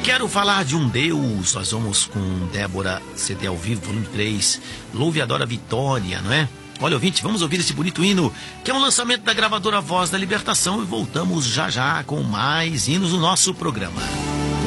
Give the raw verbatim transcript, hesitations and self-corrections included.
Quero falar de um Deus. Nós vamos com Débora, C D ao vivo, volume três. Louve e adora a vitória, não é? Olha, ouvinte, vamos ouvir esse bonito hino, que é um lançamento da gravadora Voz da Libertação, e voltamos já já com mais hinos no nosso programa.